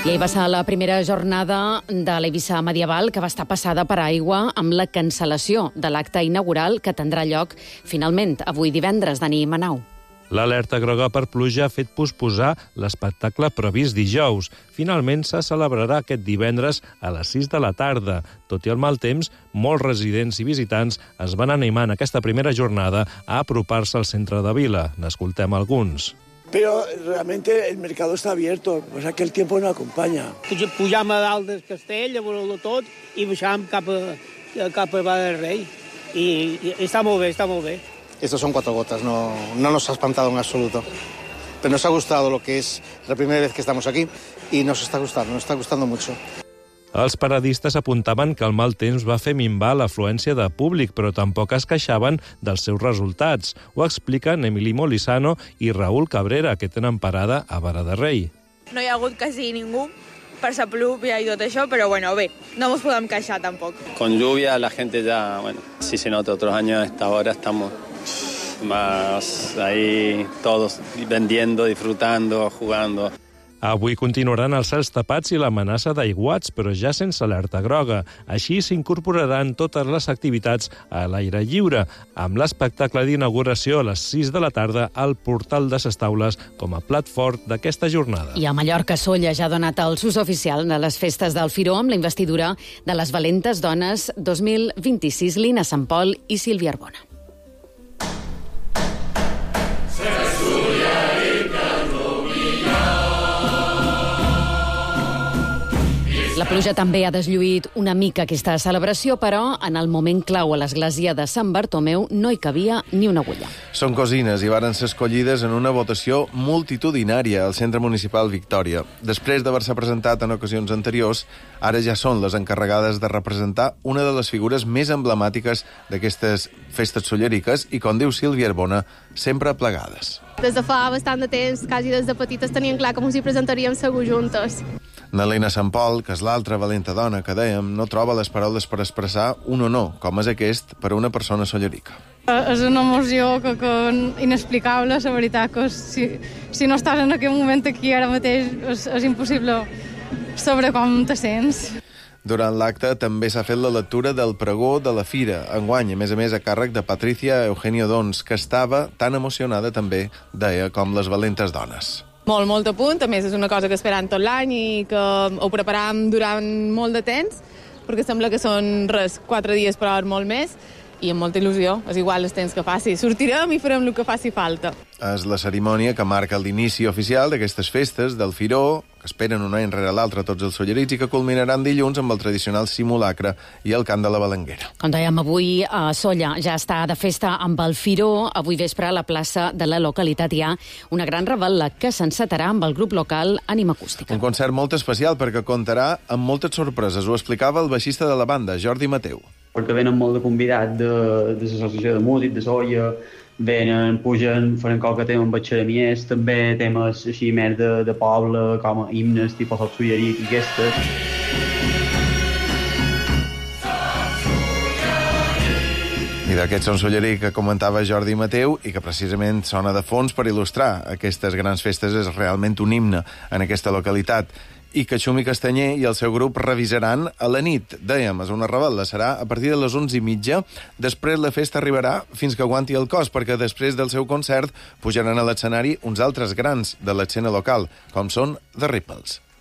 I ahir va ser la primera jornada de l'Eivissa medieval que va estar passada per aigua amb la cancel·lació de l'acte inaugural que tindrà lloc finalment avui divendres de nit a 9. L'alerta groga per pluja ha fet posposar l'espectacle previst dijous. Finalment se celebrarà aquest divendres a les 6 de la tarda. Tot i el mal temps, molts residents i visitants es van animar en aquesta primera jornada a apropar-se al centre de Vila. N'escoltem alguns. Pero realmente el mercado está abierto, o sea que el tiempo no acompaña. Pujam a dalt del castell, a veure-lo tot, i baixam cap a Vall del Rei. I està molt bé, està molt bé. Estos son 4 gotas, no nos ha espantado en absoluto. Pero nos ha gustado lo que es la primera vez que estamos aquí y nos está gustando mucho. Els paradistes apuntaven que el mal temps va fer minvar l'afluència de públic, però tampoc es queixaven dels seus resultats. Ho expliquen Emili Molisano i Raúl Cabrera, que tenen parada a Vara de Rei. No hi ha hagut quasi ningú per la pluvia i tot això, però bueno, bé, no ens podem queixar tampoc. Con lluvia la gente ya, bueno, sí se nota, otros años a esta hora estamos más ahí todos vendiendo, disfrutando, jugando. Avui continuaran els cels tapats i l'amenaça d'aiguats, però ja sense alerta groga. Així s'incorporaran totes les activitats a l'aire lliure, amb l'espectacle d'inauguració a les 6 de la tarda al Portal de ses Taules com a plat fort d'aquesta jornada. I a Mallorca, Sóller ja ha donat el sus oficial de les festes del Firó amb la investidura de les Valentes Dones 2026, Lina Sant Pol i Sílvia Arbona. La pluja també ha deslluït una mica aquesta celebració, però en el moment clau a l'església de Sant Bartomeu no hi cabia ni una agulla. Són cosines i varen ser escollides en una votació multitudinària al Centre Municipal Victòria. Després d'haver-se presentat en ocasions anteriors, ara ja són les encarregades de representar una de les figures més emblemàtiques d'aquestes festes solleriques i, com diu Sílvia Arbona, sempre plegades. Des de fa bastant de temps, quasi des de petites, tenien clar que ens hi presentaríem segur juntes. Lina Sant Pol, que és l'altra valenta dona que dèiem, no troba les paraules per expressar un honor, com és aquest, per a una persona sollerica. És una emoció que inexplicable, la veritat, que si no estàs en aquell moment aquí ara mateix és impossible saber com te sents. Durant l'acte també s'ha fet la lectura del pregó de la Fira, enguany, a més a càrrec de Patricia Eugenio Dons, que estava tan emocionada també, deia, com les valentes dones. Molt a punt, a més és una cosa que esperam tot l'any i que ho preparam durant molt de temps, perquè sembla que són 4 dies però molt més, i amb molta il·lusió, és igual el temps que faci. Sortirem i farem el que faci falta. És la cerimònia que marca l'inici oficial d'aquestes festes del Firó, que esperen un any rere l'altre tots els sollerits i que culminaran dilluns amb el tradicional simulacre i el cant de la Balenguera. Com dèiem, avui a Sóller ja està de festa amb el Firó. Avui vespre a la plaça de la localitat hi ha una gran revetla que s'encetarà amb el grup local Ànima Acústica. Un concert molt especial perquè comptarà amb moltes sorpreses. Ho explicava el baixista de la banda, Jordi Mateu. Perquè venen molt de convidats de l'associació de músics, de Sóller, venen, pugen, faran qualque tema amb els xeremiers, també temes així més de poble, com himnes, tipus el Solleric i aquestes. I d'aquest son solleric que comentava Jordi Mateu i que precisament sona de fons per il·lustrar aquestes grans festes és realment un himne en aquesta localitat i que Xumi Castanyer i el seu grup revisaran a la nit. Dèiem, és una revetla, serà a partir de les 11:30. Després la festa arribarà fins que aguanti el cos, perquè després del seu concert pujaran a l'escenari uns altres grans de l'escena local, com són The Ripples.